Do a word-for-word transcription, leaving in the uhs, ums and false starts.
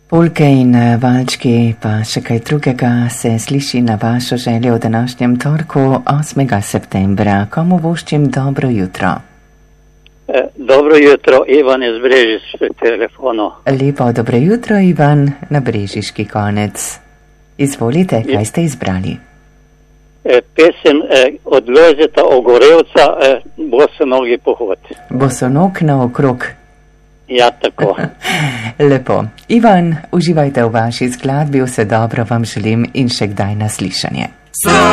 Polke in valčki, pa še kaj drugega se sliši na vašo željo v današnjem torku, osmega septembra. Komu voščim dobro jutro? E, dobro jutro, Ivan iz Brežiškega telefonu. Lepo dobro jutro, Ivan, na Brežiški konec. Izvolite, kaj ste izbrali? E, pesem e, od Lojzeta Ogorevca, e, Bosonogi pohod. Bosonog naokrog. Ja, tako. Lepo. Ivan, uživajte v vaši skladbi, vse dobro vam želim in še kdaj naslišanje.